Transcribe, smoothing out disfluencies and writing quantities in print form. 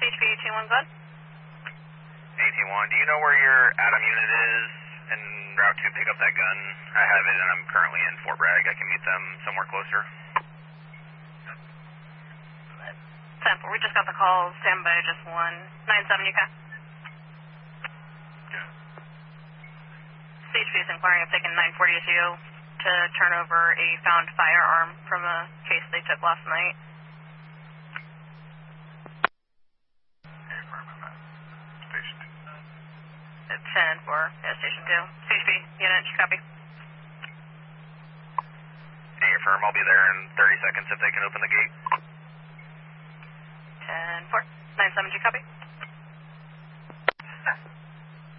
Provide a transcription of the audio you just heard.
CHP 18-1, go ahead. 18-1, do you know where your Adam unit is en route to pick up that gun? I have it and I'm currently in Fort Bragg. I can meet them somewhere closer. 10-4, we just got the call. Stand by just 197, UK. Yeah. CHP is inquiring if they can 940 SU to turn over a found firearm from a case they took last night. Station 2. 10-4, yeah, Station 2. CHP, unit, copy. Hey, affirm, I'll be there in 30 seconds if they can open the gate. 10-4, 97, copy.